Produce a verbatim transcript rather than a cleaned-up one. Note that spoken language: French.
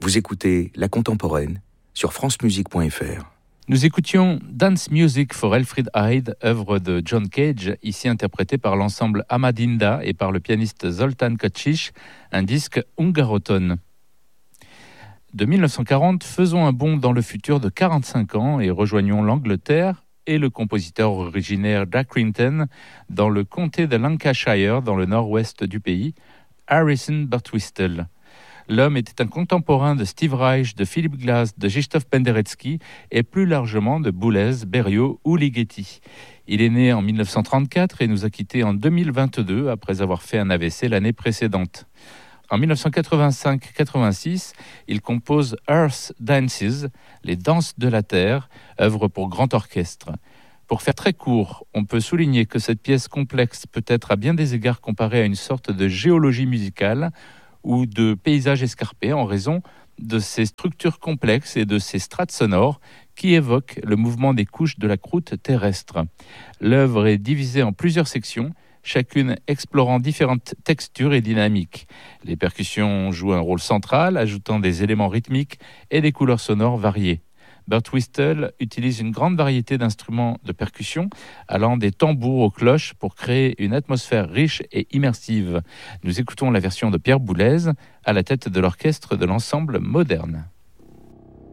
Vous écoutez La Contemporaine sur france musique point f r. Nous écoutions Dance Music for Elfriede Hyde, œuvre de John Cage, ici interprétée par l'ensemble Amadinda et par le pianiste Zoltán Kocsis, un disque hungaroton. De mille neuf cent quarante, faisons un bond dans le futur de quarante-cinq ans et rejoignons l'Angleterre et le compositeur originaire d'Accrington dans le comté de Lancashire, dans le nord-ouest du pays, Harrison Birtwistle. L'homme était un contemporain de Steve Reich, de Philip Glass, de Krzysztof Penderecki et plus largement de Boulez, Berriot ou Ligeti. Il est né en mille neuf cent trente-quatre et nous a quittés en deux mille vingt-deux après avoir fait un A V C l'année précédente. En mille neuf cent quatre-vingt-cinq quatre-vingt-six, il compose Earth Dances, les danses de la Terre, œuvre pour grand orchestre. Pour faire très court, on peut souligner que cette pièce complexe peut être à bien des égards comparée à une sorte de géologie musicale ou de paysage escarpé en raison de ses structures complexes et de ses strates sonores qui évoquent le mouvement des couches de la croûte terrestre. L'œuvre est divisée en plusieurs sections, chacune explorant différentes textures et dynamiques. Les percussions jouent un rôle central, ajoutant des éléments rythmiques et des couleurs sonores variées. Birtwistle utilise une grande variété d'instruments de percussion, allant des tambours aux cloches pour créer une atmosphère riche et immersive. Nous écoutons la version de Pierre Boulez à la tête de l'orchestre de l'ensemble moderne.